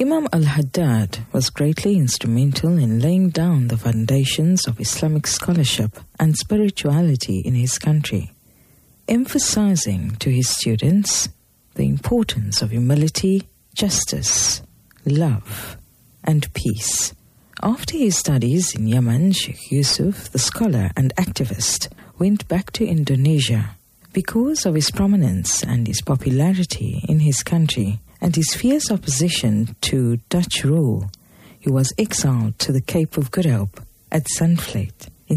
Imam al-Haddad was greatly instrumental in laying down the foundations of Islamic scholarship and spirituality in his country, emphasizing to his students the importance of humility, justice, love, and peace. After his studies in Yemen, Sheikh Yusuf, the scholar and activist, went back to Indonesia. Because of his prominence and his popularity in his country and his fierce opposition to Dutch rule, he was exiled to the Cape of Good Hope at Zandvliet in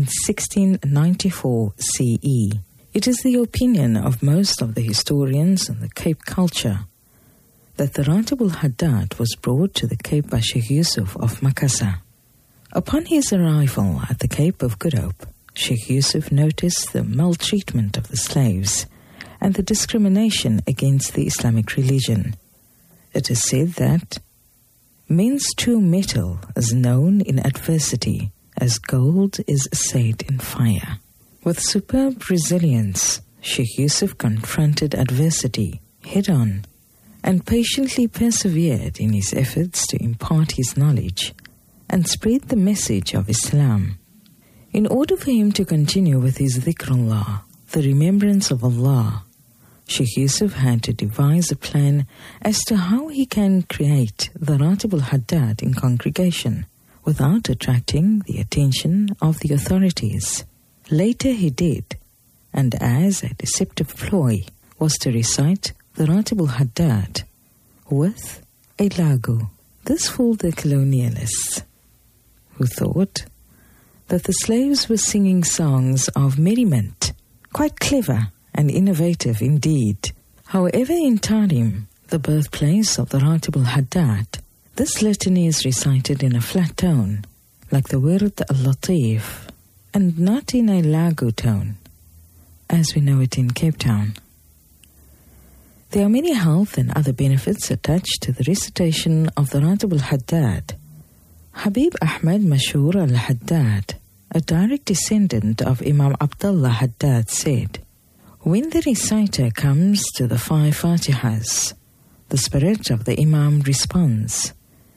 1694 CE. It is the opinion of most of the historians on the Cape culture that the Ratib al-Haddad was brought to the Cape by Sheikh Yusuf of Makassar. Upon his arrival at the Cape of Good Hope, Sheikh Yusuf noticed the maltreatment of the slaves and the discrimination against the Islamic religion. It is said that men's true metal is known in adversity as gold is assayed in fire. With superb resilience, Sheikh Yusuf confronted adversity head-on and patiently persevered in his efforts to impart his knowledge and spread the message of Islam. In order for him to continue with his dhikrullah, the remembrance of Allah, Sheikh Yusuf had to devise a plan as to how he can create the Ratib al-Haddad in congregation without attracting the attention of the authorities. Later he did, and as a deceptive ploy was to recite the Ratib al-Haddad with a lagu. This fooled the colonialists, who thought that the slaves were singing songs of merriment, quite clever and innovative indeed. However, in Tarim, the birthplace of the Ratib al-Haddad, this litany is recited in a flat tone, like the Wird al-Latif, and not in a lagu tone, as we know it in Cape Town. There are many health and other benefits attached to the recitation of the Ratib al-Haddad. Habib Ahmed Mashur al-Haddad, a direct descendant of Imam Abdullah Haddad, said, "When the reciter comes to the 5 Fatihas, the spirit of the Imam responds,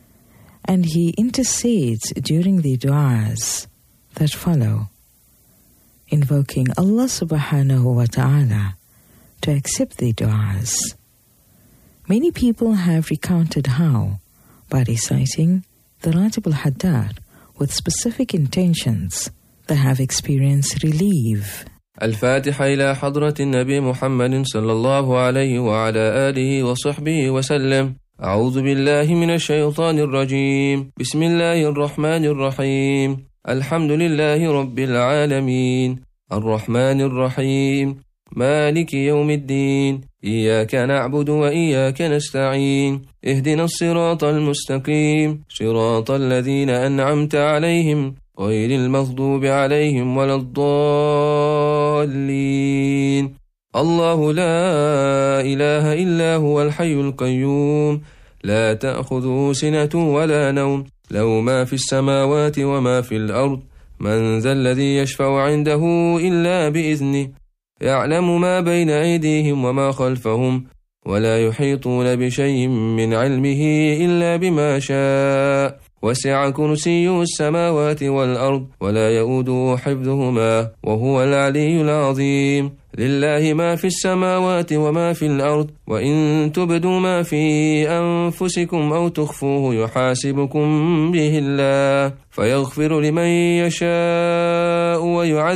and he intercedes during the du'as that follow, invoking Allah subhanahu wa ta'ala to accept the du'as. Many people have recounted how, by reciting the Ratib al-Haddad with specific intentions, they have experienced relief." الفاتحة إلى حضرة النبي محمد صلى الله عليه وعلى آله وصحبه وسلم. أعوذ بالله من الشيطان الرجيم. بسم الله الرحمن الرحيم. الحمد لله رب العالمين الرحمن الرحيم مالك يوم الدين إياك نعبد وإياك نستعين اهدنا الصراط المستقيم صراط الذين أنعمت عليهم غير المغضوب عليهم ولا الضالين. الله لا إله إلا هو الحي القيوم لا تأخذه سنة ولا نوم له ما في السماوات وما في الأرض من ذا الذي يشفع عنده إلا بإذنه يعلم ما بين أيديهم وما خلفهم ولا يحيطون بشيء من علمه إلا بما شاء وسع كرسيه السماوات والأرض ولا يؤوده حفظهما وهو العلي العظيم. لله ما في السماوات وما في الأرض وإن تبدوا ما في أنفسكم أو تخفوه يحاسبكم به الله فيغفر لمن يشاء ويعذب